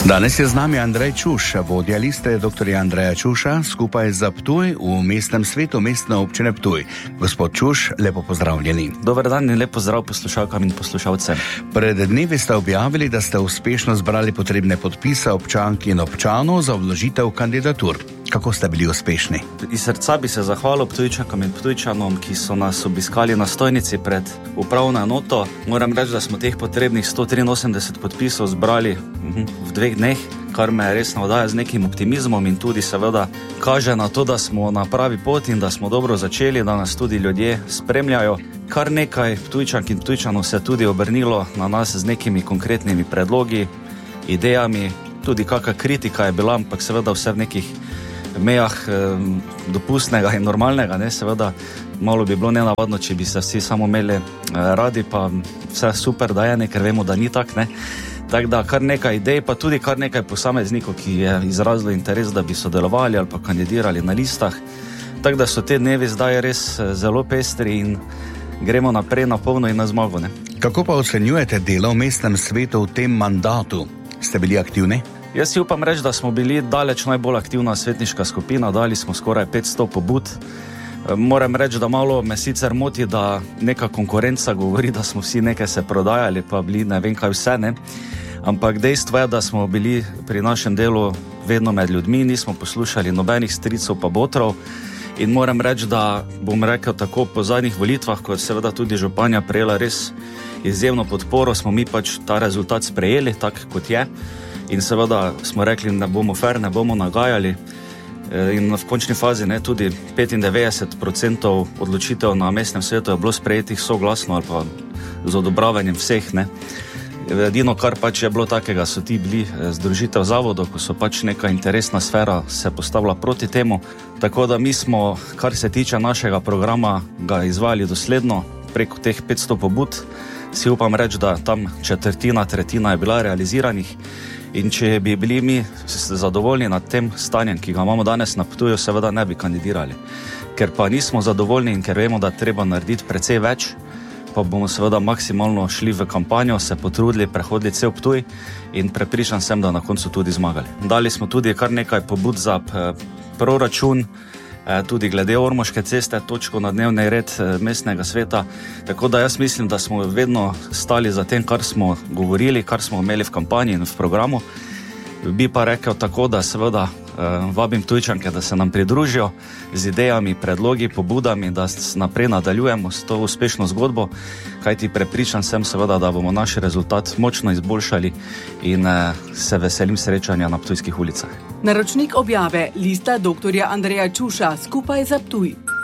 Danes je z nami Andrej Čuš, vodja liste dr. Andreja Čuša, skupaj za Ptuj v mestnem svetu mestne občine Ptuj. Gospod Čuš, lepo pozdravljeni. Dober dan in lepo zdrav poslušalkam in poslušalcem. Pred dnevi ste objavili, da ste uspešno zbrali potrebne podpise občank in občanov za vložitev kandidatur. Kako ste bili uspešni? Iz srca bi se zahvalil Ptujčankam in Ptujčanom, ki so nas obiskali na stojnici pred upravno enoto. Moram reči, da smo teh potrebnih 183 podpisov zbrali v 2 dneh, kar me res navdaja z nekim optimizmom in tudi seveda kaže na to, da smo na pravi poti in da smo dobro začeli, da nas tudi ljudje spremljajo. Kar nekaj Ptujčank in Ptujčanov se tudi obrnilo na nas z nekimi konkretnimi predlogi, idejami, tudi kakšna kritika je bila, ampak seveda vse v nekih mejah dopustnega in normalnega, ne, seveda malo bi bilo nenavadno, če bi se vsi samo imeli radi, pa vse super, da je, ker vemo, da ni tak, ne. Tako da kar nekaj idej, pa tudi kar nekaj posameznikov, ki je izrazilo interes, da bi sodelovali ali pa kandidirali na listah. Tako da so te dnevi zdaj res zelo pestri in gremo naprej na polno in na zmago, ne. Kako pa ocenjujete delo v mestnem svetu v tem mandatu? Ste bili aktivni? Jaz si upam reči, da smo bili daleč najbolj aktivna svetniška skupina, dali smo skoraj 500 pobud. Moram reči, da malo me sicer moti, da neka konkurenca govori, da smo vsi nekaj se prodajali, pa bili ne vem kaj vse, ne. Ampak dejstvo je, da smo bili pri našem delu vedno med ljudmi, nismo poslušali nobenih stricov pa botrov. In moram reči, da bom rekel tako, po zadnjih volitvah, ko je seveda tudi županja prejela res izjemno podporo, smo mi pač ta rezultat sprejeli, tak kot je. In seveda smo rekli, ne bomo fair, ne bomo nagajali. In v končni fazi ne, tudi 95% odločitev na mestnem svetu je bilo sprejetih soglasno ali pa z odobravanjem vseh. Ne. Edino, kar pač je bilo takega, so ti bili združitev zavodov, ko so pač neka interesna sfera se postavila proti temu. Tako da mi smo, kar se tiče našega programa, ga izvajali dosledno preko teh 500 pobud. Si upam reči, da tam tretjina je bila realiziranih. In če bi bili mi zadovoljni nad tem stanjem, ki ga imamo danes na Ptuju, seveda ne bi kandidirali. Ker pa nismo zadovoljni in ker vemo, da treba narediti precej več, pa bomo seveda maksimalno šli v kampanjo, se potrudili, prehodili cel Ptuj in prepričan sem, da na koncu tudi zmagali. Dali smo tudi kar nekaj pobud za proračun, tudi glede Ormoške ceste, točko na dnevni red mestnega sveta. Tako da jaz mislim, da smo vedno stali za tem, kar smo govorili, kar smo imeli v kampanji in v programu. Bi pa rekel tako, da seveda vabim Ptujčanke, da se nam pridružijo z idejami, predlogi, pobudami, da naprej nadaljujemo s to uspešno zgodbo, kajti prepričan sem seveda, da bomo naš rezultat močno izboljšali in se veselim srečanja na ptujskih ulicah. Naročnik objave lista dr. Andreja Čuša, skupaj za Ptuj.